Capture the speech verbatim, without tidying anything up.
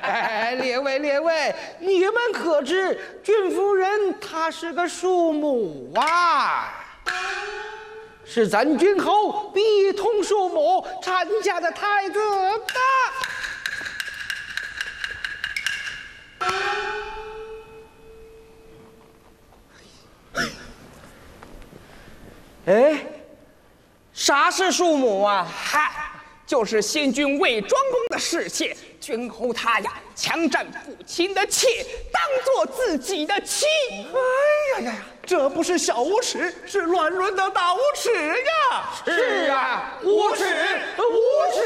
哎，列位列位，你们可知君夫人她是个庶母啊？是咱君后逼同庶母产下的太子的。 哎，啥是庶母啊？ 嗨，就是先君魏庄公的侍妾，君后她呀，强占父亲的妾，当做自己的妻。 哎呀呀呀，这不是小无耻，是乱伦的大无耻呀！ 是啊，无耻，无